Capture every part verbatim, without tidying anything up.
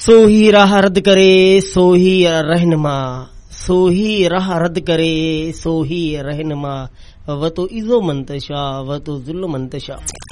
सोही राह रद्द करे सोही रहनुमा, सोही राह रद्द करे सोही रहनुमा, व तो इज़ो मंतशा व तो जुल्म मंतशा।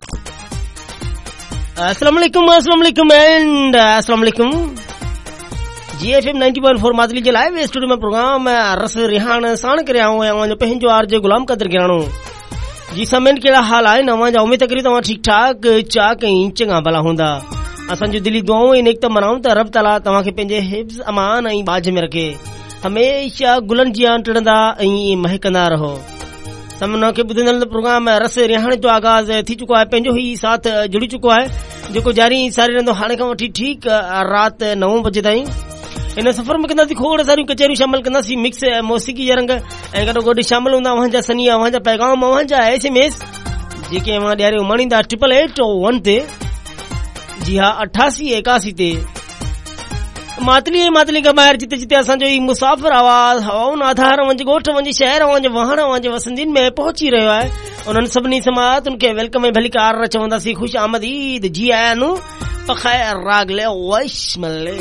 अस्सलाम वालेकुम, अस्सलाम वालेकुम एंड अस्सलाम वालेकुम। जी F M ninety point four Madli जे लाइव स्टूडियो में प्रोग्राम रस रिहान साण करे आऊं आहियां जो पंहिंजो आरजे गुलाम कदर गिराणो। जी समेन कहिड़ा हाल आहिनि अवां जा? उमेद करी तव्हां ठीकु ठाक चाक ऐं चङा भला हूंदा। असांजो दिली दुआऊं इन त मनाऊं त रब ताला तव्हांखे पंहिंजे हिफ्ज़ अमान ऐं बाज में रखे, हमेशा गुलनि जीअं टिड़ंदा ऐं महकंदा रहो। सभिनी खे ॿुधंदड़ प्रोग्राम रस रिहाण जो आगाज़ थी चुको आहे, पंहिंजो ई साथ जुड़ी चुको आहे जेको जारी सारी रहंदो हाणे खां वठी ठीकु राति नव बजे ताईं। इन सफ़र में कंदासीं खोड़ सारियूं कचहरियूं शामिल कंदासीं, मिक्स मौसीक़ी जा रंग ऐं गॾो गॾु शामिल हूंदा अव्हां जा सनी, अव्हां जा पैगाम, अव्हां जा एस एम एस जेके अव्हां ॾियारे उमाणींदा ट्रिपल एट वन ते, जी हा अठासी एकासी ते। मातली ऐं मातली खां ॿाहिरि जिते जिते असांजो ई मुसाफ़िर आवाज़ हवाउन आधार वंज ॻोठ वंज शहर वंज वहण वंज वसंदीन में पहुची रहियो आहे, उन्हनि सभिनी समाअतुनि खे वेलकम ऐं भलीकार चवंदासीं, ख़ुशि आमदीद, जी आया नु पखैर रागले वशमले।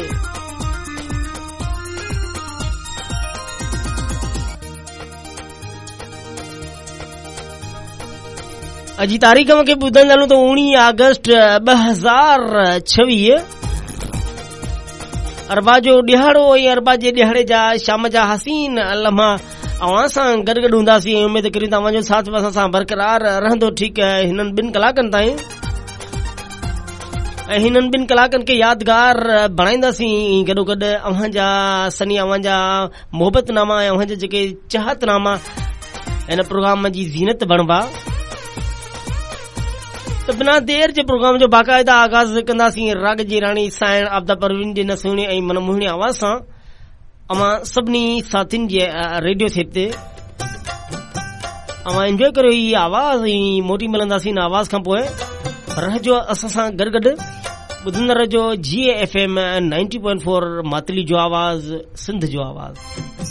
अॼु तारीख़ मूंखे ॿुधंदा हलूं त उणिवीह अगस्त ॿ हज़ार छवीह अरबा जो ॾिहाड़ो ऐं अरबा जे ॾिहाड़े जा शाम जा हसीन लम्हा अवां सां गॾु गॾु हूंदासीं ऐं उमेद करियूं तव्हांजो साथ असां सां बरक़रार रहंदो ठीकु आहे हिननि ॿिनि कलाकनि ताईं, ऐं हिननि ॿिनि कलाकनि खे यादगार बणाईंदासीं। गॾो गॾु अव्हां जा सनी, अव्हां जा मोहबतनामा ऐं अव्हां जा जेके चाहतनामा हिन प्रोग्राम जी ज़ीनत बणबा। त बिना देर जे प्रोग्राम जो बाक़ाइदा आगाज़ कंदासीं राग जी राणी साइण आबदा परवीन जे नसूणी ऐं मनमोहिणी आवाज़ सां। अवां सभिनी साथियुनि जे रेडियो सेट ते अवां एंजॉय करियो ही आवाज़ ऐं मोटी मिलंदासीं इन आवाज़ खां पोइ। रहजो असां सां गॾु गॾु ॿुधंदा रहिजो जी F M ninety point four Matali जो आवाज़, सिंध जो आवाज़।